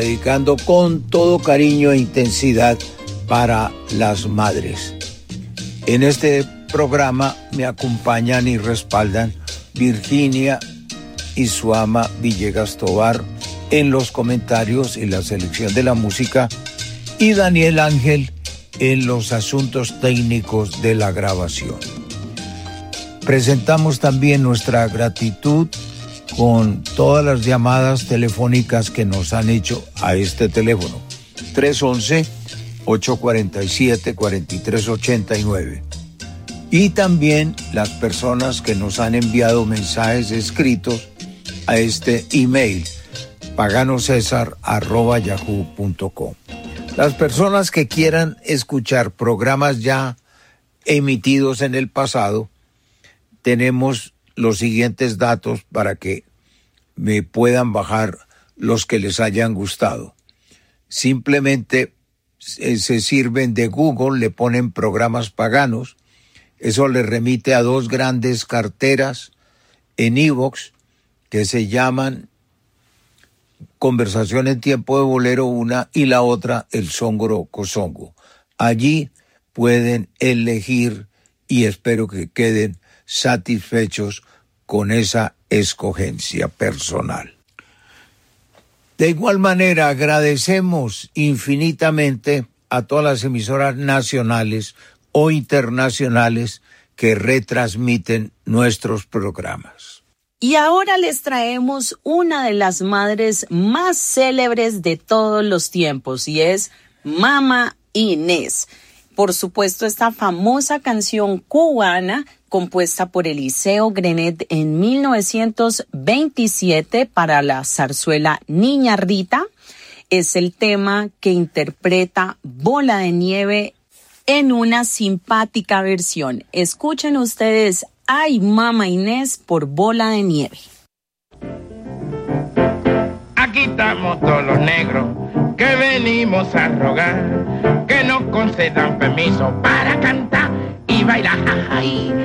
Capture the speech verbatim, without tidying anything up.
dedicando con todo cariño e intensidad para las madres. En este programa me acompañan y respaldan Virginia y su ama Villegas Tovar en los comentarios y la selección de la música, y Daniel Ángel en los asuntos técnicos de la grabación. Presentamos también nuestra gratitud con todas las llamadas telefónicas que nos han hecho a este teléfono tres once, ocho cuarenta y siete, cuarenta y tres ochenta y nueve, y también las personas que nos han enviado mensajes escritos a este email paganosesar arroba yahoo punto com. Las personas que quieran escuchar programas ya emitidos en el pasado, tenemos los siguientes datos para que me puedan bajar los que les hayan gustado. Simplemente eh, se sirven de Google, le ponen programas paganos, eso le remite a dos grandes carteras en iVoox que se llaman Conversación en Tiempo de Bolero, una, y la otra El Songoro Cosongo. Allí pueden elegir y espero que queden satisfechos con esa escogencia personal. De igual manera, agradecemos infinitamente a todas las emisoras nacionales o internacionales que retransmiten nuestros programas. Y ahora les traemos una de las madres más célebres de todos los tiempos, y es Mama Inés. Por supuesto, esta famosa canción cubana, compuesta por Eliseo Grenet en mil novecientos veintisiete para la zarzuela Niña Rita, es el tema que interpreta Bola de Nieve en una simpática versión. Escuchen ustedes Ay Mama Inés por Bola de Nieve. Aquí estamos todos los negros que venimos a rogar que nos concedan permiso para cantar y bailar. Ay,